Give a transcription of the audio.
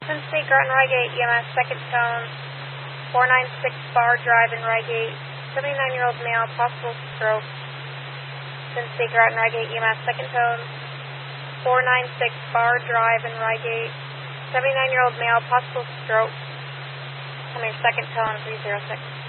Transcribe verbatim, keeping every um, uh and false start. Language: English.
State Groton Rygate, E M S second tone, four nine six Bar Drive in Rygate, seventy-nine-year-old male, possible stroke. State Groton Rygate, E M S second tone, four nine six Bar Drive in Rygate, seventy-nine-year-old male, possible stroke. Coming second tone, three zero six.